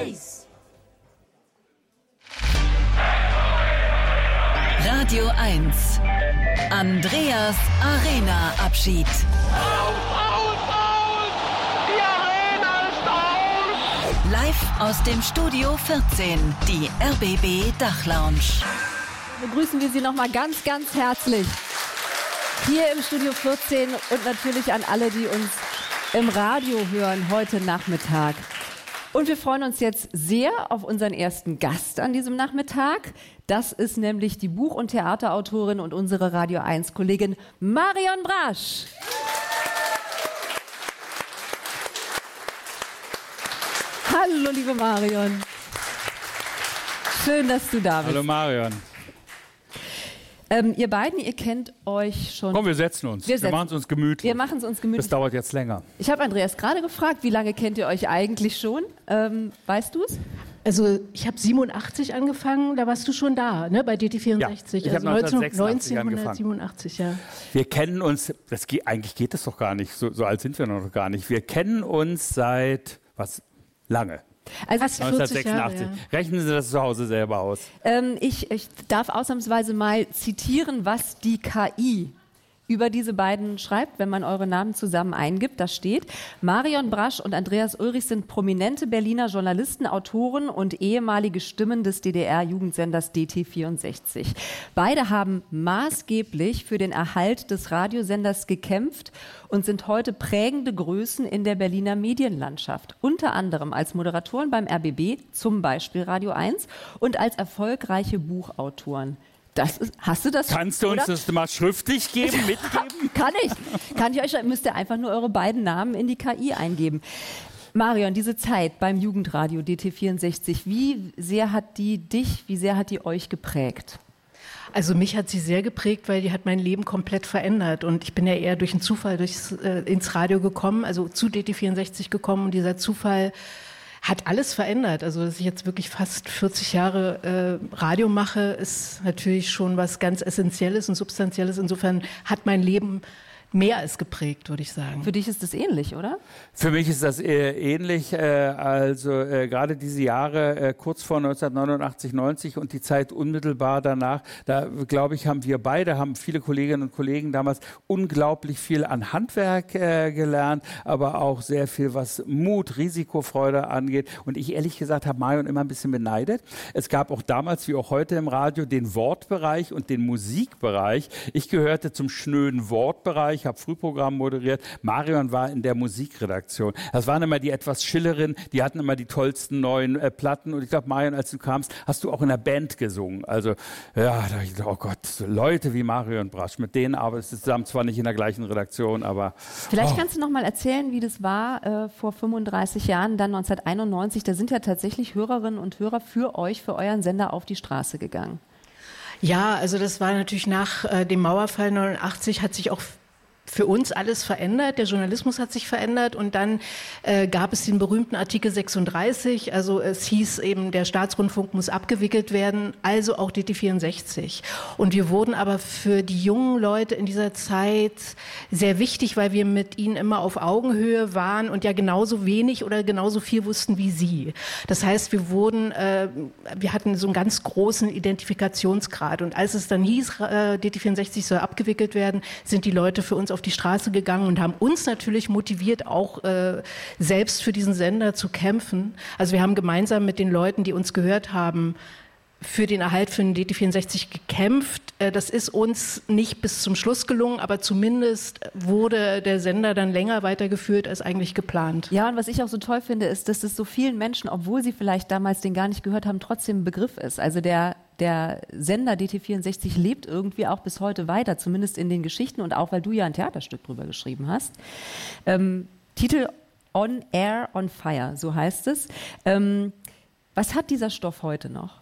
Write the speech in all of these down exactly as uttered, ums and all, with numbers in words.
eins. Radio eins. Andreas Arena-Abschied. Aus, aus, aus! Die Arena ist aus! Live aus dem Studio vierzehn, die R B B Dachlounge. Begrüßen wir Sie nochmal ganz, ganz herzlich hier im Studio vierzehn und natürlich an alle, die uns im Radio hören heute Nachmittag. Und wir freuen uns jetzt sehr auf unseren ersten Gast an diesem Nachmittag. Das ist nämlich die Buch- und Theaterautorin und unsere Radio eins Kollegin Marion Brasch. Hallo, liebe Marion. Schön, dass du da bist. Hallo Marion. Ähm, ihr beiden, ihr kennt euch schon. Komm, wir setzen uns. Wir, wir machen es uns gemütlich. Wir machen es uns gemütlich. Das dauert jetzt länger. Ich habe Andreas gerade gefragt, wie lange kennt ihr euch eigentlich schon? Ähm, weißt du es? Also ich habe siebenundachtzig angefangen, da warst du schon da, ne, bei D T vierundsechzig. Ja, ich also habe neunzehnhundertsechsundachtzig neunzehnhundertsiebenundachtzig, ja. Wir kennen uns, das geht, eigentlich geht das doch gar nicht, so, so alt sind wir noch gar nicht. Wir kennen uns seit, was, lange. Also neunzehnhundertsechsundachtzig. Jahre, ja. Rechnen Sie das zu Hause selber aus. Ähm, ich, ich darf ausnahmsweise mal zitieren, was die K I über diese beiden schreibt, wenn man eure Namen zusammen eingibt. Da steht: Marion Brasch und Andreas Ulrich sind prominente Berliner Journalisten, Autoren und ehemalige Stimmen des D D R-Jugendsenders D T vierundsechzig. Beide haben maßgeblich für den Erhalt des Radiosenders gekämpft und sind heute prägende Größen in der Berliner Medienlandschaft. Unter anderem als Moderatoren beim R B B, zum Beispiel Radio eins, und als erfolgreiche Buchautoren. Das ist, hast du das? Kannst du uns oder? das mal schriftlich geben, mitgeben? Kann ich. Kann ich euch, müsst ihr einfach nur eure beiden Namen in die K I eingeben. Marion, diese Zeit beim Jugendradio D T vierundsechzig, wie sehr hat die dich, wie sehr hat die euch geprägt? Also mich hat sie sehr geprägt, weil die hat mein Leben komplett verändert. Und ich bin ja eher durch einen Zufall durchs, äh, ins Radio gekommen, also zu D T vierundsechzig gekommen. Und dieser Zufall hat alles verändert. Also dass ich jetzt wirklich fast vierzig Jahre äh, Radio mache, ist natürlich schon was ganz Essentielles und Substanzielles. Insofern hat mein Leben mehr als geprägt, würde ich sagen. Für dich ist das ähnlich, oder? Für mich ist das äh, ähnlich. Äh, also äh, gerade diese Jahre äh, kurz vor neunzehnhundertneunundachtzig, neunzig und die Zeit unmittelbar danach, da glaube ich, haben wir beide, haben viele Kolleginnen und Kollegen damals unglaublich viel an Handwerk äh, gelernt, aber auch sehr viel, was Mut, Risikofreude angeht. Und ich ehrlich gesagt habe Marion immer ein bisschen beneidet. Es gab auch damals, wie auch heute im Radio, den Wortbereich und den Musikbereich. Ich gehörte zum schnöden Wortbereich. Ich habe Frühprogramm moderiert. Marion war in der Musikredaktion. Das waren immer die etwas Schillerinnen, die hatten immer die tollsten neuen äh, Platten. Und ich glaube, Marion, als du kamst, hast du auch in der Band gesungen. Also, ja, da ich dachte, oh Gott, so Leute wie Marion Brasch, mit denen arbeitest du zusammen, zwar nicht in der gleichen Redaktion, aber... Vielleicht oh. kannst du noch mal erzählen, wie das war äh, vor fünfunddreißig Jahren, dann neunzehnhunderteinundneunzig. Da sind ja tatsächlich Hörerinnen und Hörer für euch, für euren Sender auf die Straße gegangen. Ja, also das war natürlich nach äh, dem Mauerfall neunundachtzig, hat sich auch für uns alles verändert, der Journalismus hat sich verändert und dann äh, gab es den berühmten Artikel sechsunddreißig, also es hieß eben, der Staatsrundfunk muss abgewickelt werden, also auch D T vierundsechzig. Und wir wurden aber für die jungen Leute in dieser Zeit sehr wichtig, weil wir mit ihnen immer auf Augenhöhe waren und ja genauso wenig oder genauso viel wussten wie sie. Das heißt, wir wurden, äh, wir hatten so einen ganz großen Identifikationsgrad und als es dann hieß, äh, D T vierundsechzig soll abgewickelt werden, sind die Leute für uns auf die Straße gegangen und haben uns natürlich motiviert, auch äh, selbst für diesen Sender zu kämpfen. Also wir haben gemeinsam mit den Leuten, die uns gehört haben, für den Erhalt für den D T vierundsechzig gekämpft. Äh, das ist uns nicht bis zum Schluss gelungen, aber zumindest wurde der Sender dann länger weitergeführt als eigentlich geplant. Ja, und was ich auch so toll finde, ist, dass es so vielen Menschen, obwohl sie vielleicht damals den gar nicht gehört haben, trotzdem ein Begriff ist. Also der Der Sender D T vierundsechzig lebt irgendwie auch bis heute weiter, zumindest in den Geschichten und auch, weil du ja ein Theaterstück drüber geschrieben hast. Ähm, Titel On Air, on Fire, so heißt es. Ähm, was hat dieser Stoff heute noch?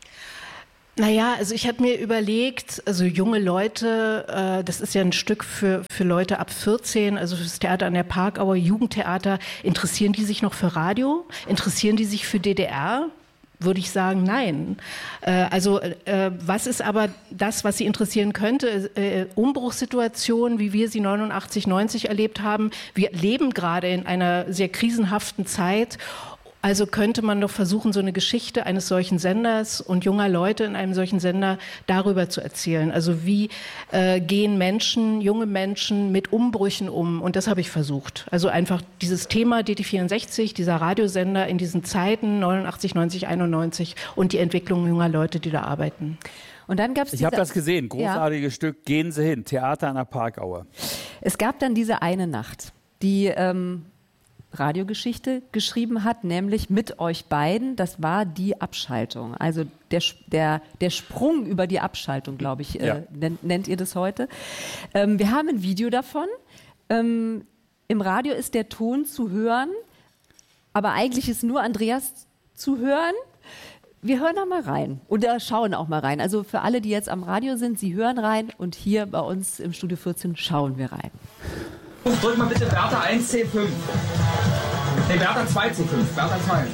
Naja, also ich habe mir überlegt, also junge Leute, äh, das ist ja ein Stück für, für Leute ab vierzehn, also fürs Theater an der Parkauer, Jugendtheater, interessieren die sich noch für Radio? Interessieren die sich für D D R? Würde ich sagen, nein. Äh, also äh, was ist aber das, was Sie interessieren könnte? Äh, Umbruchssituationen, wie wir sie neunundachtzig, neunzig erlebt haben. Wir leben gerade in einer sehr krisenhaften Zeit. Also könnte man doch versuchen, so eine Geschichte eines solchen Senders und junger Leute in einem solchen Sender darüber zu erzählen. Also wie äh, gehen Menschen, junge Menschen mit Umbrüchen um? Und das habe ich versucht. Also einfach dieses Thema D T vierundsechzig, dieser Radiosender in diesen Zeiten neunundachtzig, neunzig, einundneunzig und die Entwicklung junger Leute, die da arbeiten. Und dann gab's ich habe das gesehen, großartiges ja. Stück, Gehen Sie hin, Theater an der Parkaue. Es gab dann diese eine Nacht, die ähm, Radiogeschichte geschrieben hat, nämlich mit euch beiden, das war die Abschaltung. Also der, der, der Sprung über die Abschaltung, glaube ich, äh, ja. nennt, nennt ihr das heute. Ähm, wir haben ein Video davon. Ähm, im Radio ist der Ton zu hören, aber eigentlich ist nur Andreas zu hören. Wir hören da mal rein oder schauen auch mal rein. Also für alle, die jetzt am Radio sind, sie hören rein und hier bei uns im Studio vierzehn schauen wir rein. Drück mal bitte Bertha eins C fünf. Ne, Bertha zwei C fünf. Bertha zwei.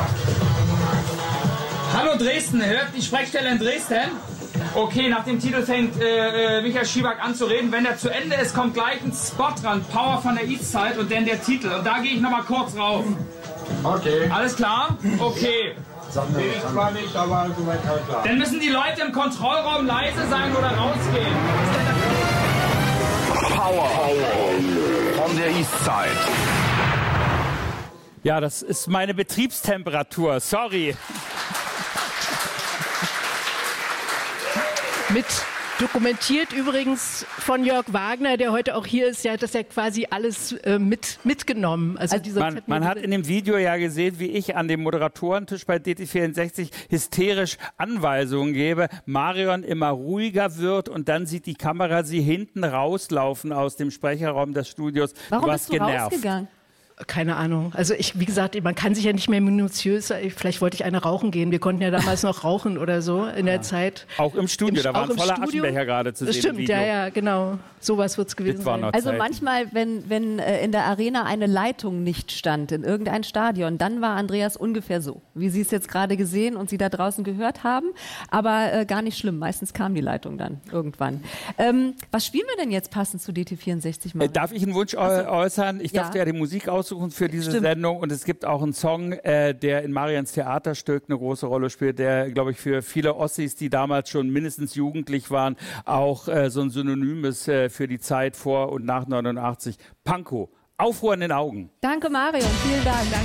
Hallo Dresden, hört die Sprechstelle in Dresden? Okay, nach dem Titel fängt äh, Michael Schiebak an zu reden. Wenn der zu Ende ist, kommt gleich ein Spot dran. Power von der Eastside und dann der Titel. Und da gehe ich nochmal kurz rauf. Okay. Alles klar? Okay. Nee, ich zwar nicht, aber soweit klar. Dann müssen die Leute im Kontrollraum leise sein oder rausgehen. Power von der Eastside. Ja, das ist meine Betriebstemperatur. Sorry. Mit dokumentiert übrigens von Jörg Wagner, der heute auch hier ist, der hat das ja quasi alles äh, mit, mitgenommen. Also also man, man hat in dem Video ja gesehen, wie ich an dem Moderatorentisch bei D T vierundsechzig hysterisch Anweisungen gebe, Marion immer ruhiger wird und dann sieht die Kamera sie hinten rauslaufen aus dem Sprecherraum des Studios. Warum bist du genervt. rausgegangen? Keine Ahnung. Also ich, wie gesagt, man kann sich ja nicht mehr minutiös, vielleicht wollte ich eine rauchen gehen. Wir konnten ja damals noch rauchen oder so in der ja. Zeit. Auch im Studio, Im, da waren voller Studio. Aschenbecher gerade zu sehen. Das stimmt, im Video. ja, ja, genau. Sowas wird es gewesen sein. Also manchmal, wenn, wenn äh, in der Arena eine Leitung nicht stand, in irgendein Stadion, dann war Andreas ungefähr so, wie Sie es jetzt gerade gesehen und Sie da draußen gehört haben. Aber äh, gar nicht schlimm, meistens kam die Leitung dann irgendwann. Ähm, was spielen wir denn jetzt passend zu D T vierundsechzig? Äh, darf ich einen Wunsch also, äußern? Ich ja. darf ja die Musik aussuchen für diese Stimmt. Sendung und es gibt auch einen Song, äh, der in Marians Theaterstück eine große Rolle spielt, der, glaube ich, für viele Ossis, die damals schon mindestens jugendlich waren, auch äh, so ein Synonym ist äh, für die Zeit vor und nach neunundachtzig. Pankow, Aufruhr in den Augen. Danke, Marion. Vielen Dank. Danke.